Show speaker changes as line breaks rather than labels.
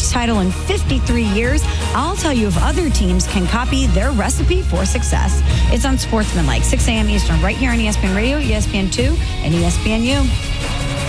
first title in 53 years, I'll tell you if other teams can copy their recipe for success. It's Unsportsmanlike, 6 a.m. Eastern, right here on ESPN Radio, ESPN2, and ESPNU.